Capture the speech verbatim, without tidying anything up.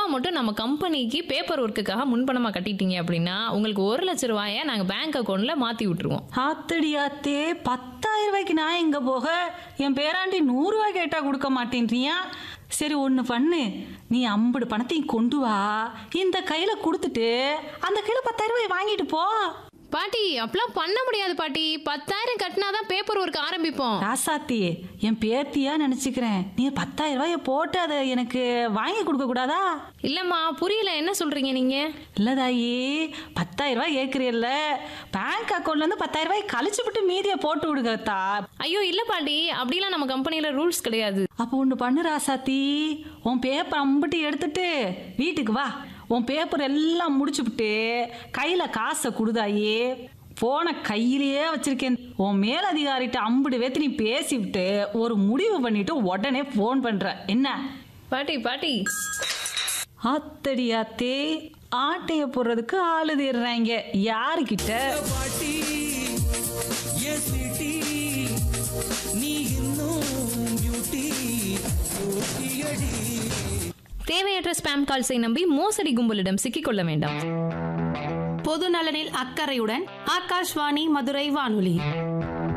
மட்டும் நம்ம கம்பெனிக்கு பேப்பர் ஒர்க்குக்காக முன்பணமா கட்டிட்டீங்க அப்படின்னா உங்களுக்கு ஒரு லட்சம் ரூபாயை நாங்க பேங்க் அக்கௌண்ட்ல மாத்தி விட்டுருவோம். ஆத்தடி ஆத்தே, பத்தாயிரம் ரூபாய்க்கு நான் எங்க போக? என் பேராண்டி நூறு ரூபாய் கேட்டா கொடுக்க மாட்டேன்றியா? சரி ஒன்று பண்ணு, நீ ஐம்பது பணத்தையும் கொண்டு வா, இந்த கையில கொடுத்துட்டு அந்த கையில பத்தாயிரம் ரூபாய் வாங்கிட்டு போ. பாட்டி அப்பெல்லாம் பண்ண முடியாது பாட்டி. பத்தாயிரம் கட்டினாதான் பேப்பர் ஒர்க் ஆரம்பிப்போம். ராசாத்தி, என் பேத்தியா நினைச்சுக்கிறேன். நீ பத்தாயிரம் ரூபாய போட்டு அதை எனக்கு வாங்கி கொடுக்க கூடாதா? இல்லம்மா புரியல, என்ன சொல்றீங்க நீங்க? இல்லதாயி, பத்தாயிரம் ரூபாய் கேட்குறீல்ல, பேங்க் அக்கௌண்ட்ல இருந்து பத்தாயிரம் ரூபாய் கழிச்சு விட்டு மீதியை போட்டு விடுங்கத்தா. ஐயோ இல்ல பாட்டி, அப்படிலாம் நம்ம கம்பெனில ரூல்ஸ் கிடையாது. அப்போ ஒன்று பண்ணு ராசாத்தி, உன் பேப்பர் அம்பிட்டு எடுத்துட்டு வீட்டுக்கு வா. உன் பேப்பர் எல்லாம் முடிச்சுவிட்டு கையில காசை கொடுதாயி. போன கையிலேயே வச்சிருக்கேன். உன் மேலதிகாரிட்ட அம்புடு வேத்து நீ பேசிவிட்டு ஒரு முடிவு பண்ணிட்டு உடனே போன் பண்ற என்ன? பாட்டி பாட்டி ஆத்தடி ஆத்தே, ஆட்டைய போடுறதுக்கு ஆளு தேடுறாங்க. யாருக்கிட்ட? பாட்டி என் சிட்டி நீ இன்னும் பியூட்டி பியூட்டியடி. தேவையற்ற ஸ்பாம் கால்ஸை நம்பி மோசடி கும்பலிடம் சிக்கிக்கொள்ள வேண்டாம். பொது நலனில் அக்கறையுடன் ஆகாஷ்வாணி மதுரை வானொலி.